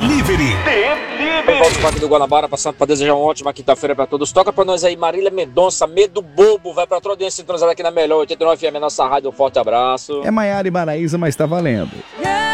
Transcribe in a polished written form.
Delivery. Volto Parque do Guanabara, passando para desejar uma ótima quinta-feira para todos. Toca para nós aí, Marília Mendonça, Medo Bobo. Vai para toda a audiência sintonizada aqui na Melhor 89 FM, nossa rádio. Um forte abraço. É Maiara e Maraísa, mas tá valendo. Yeah.